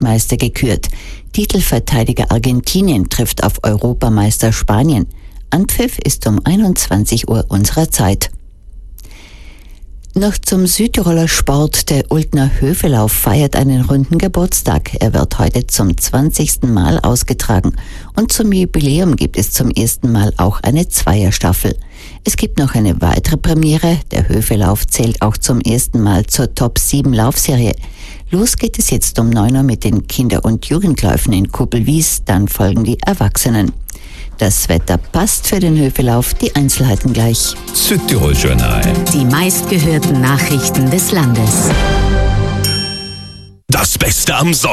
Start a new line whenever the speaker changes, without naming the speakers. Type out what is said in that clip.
Weltmeister gekürt. Titelverteidiger Argentinien trifft auf Europameister Spanien. Anpfiff ist um 21 Uhr unserer Zeit. Noch zum Südtiroler Sport. Der Ultner Höfelauf feiert einen runden Geburtstag. Er wird heute zum 20. Mal ausgetragen. Und zum Jubiläum gibt es zum ersten Mal auch eine Zweierstaffel. Es gibt noch eine weitere Premiere. Der Höfelauf zählt auch zum ersten Mal zur Top-7 Laufserie. Los geht es jetzt um 9 Uhr mit den Kinder- und Jugendläufen in Kuppelwies. Dann folgen die Erwachsenen. Das Wetter passt für den Höfelauf, die Einzelheiten gleich.
Südtirol-Journal.
Die meistgehörten Nachrichten des Landes.
Das Beste am Sonntag.